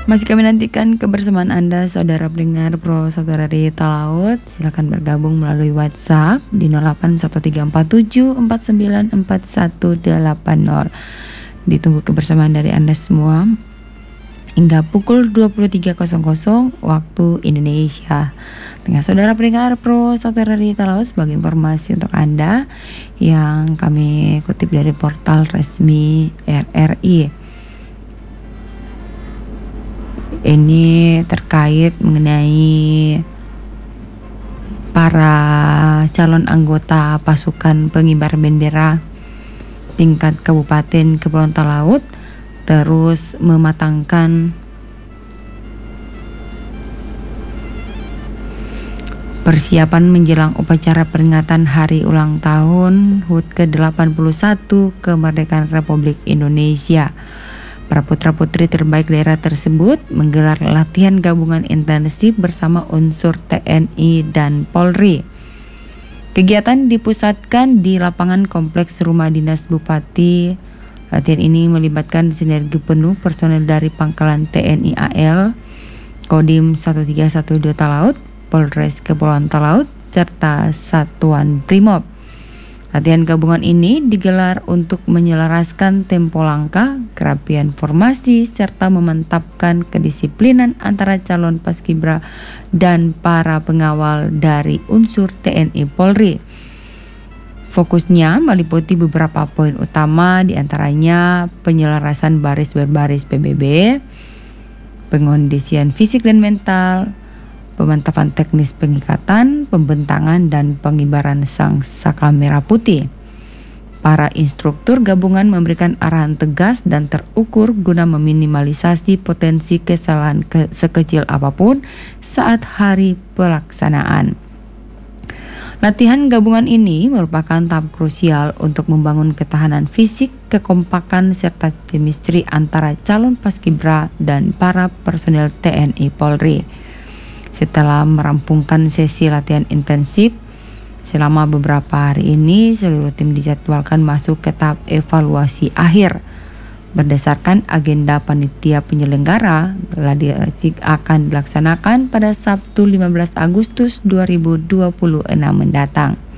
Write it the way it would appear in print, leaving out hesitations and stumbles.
Masih kami nantikan kebersamaan Anda, saudara pendengar Pro Saudara di Talaut. Silakan bergabung melalui WhatsApp di 081347494180. Ditunggu kebersamaan dari Anda semua hingga pukul 23.00 waktu Indonesia. Dengan saudara pendengar Pro Saudara di Talaut, sebagai informasi untuk Anda yang kami kutip dari portal resmi RRI. Ini terkait mengenai para calon anggota pasukan pengibar bendera tingkat Kabupaten Kepulauan Talaut terus mematangkan persiapan menjelang upacara peringatan Hari Ulang Tahun HUT ke-81 Kemerdekaan Republik Indonesia. Para putra-putri terbaik daerah tersebut menggelar latihan gabungan intensif bersama unsur TNI dan Polri. Kegiatan dipusatkan di lapangan kompleks Rumah Dinas Bupati. Latihan ini melibatkan sinergi penuh personel dari Pangkalan TNI AL, Kodim 1312 Talaut, Polres Kepulauan Talaut, serta Satuan Brimob. Latihan gabungan ini digelar untuk menyelaraskan tempo langkah, kerapian formasi, serta memantapkan kedisiplinan antara calon paskibra dan para pengawal dari unsur TNI Polri. Fokusnya meliputi beberapa poin utama, diantaranya penyelarasan baris berbaris PBB, pengondisian fisik dan mental, pemantapan teknis pengikatan, pembentangan, dan pengibaran sang saka merah putih. Para instruktur gabungan memberikan arahan tegas dan terukur guna meminimalisasi potensi kesalahan sekecil apapun saat hari pelaksanaan. Latihan gabungan ini merupakan tahap krusial untuk membangun ketahanan fisik, kekompakan, serta chemistry antara calon paskibra dan para personel TNI Polri. Setelah merampungkan sesi latihan intensif selama beberapa hari ini, seluruh tim dijadwalkan masuk ke tahap evaluasi akhir. Berdasarkan agenda panitia penyelenggara, gladi akan dilaksanakan pada Sabtu 15 Agustus 2026 mendatang.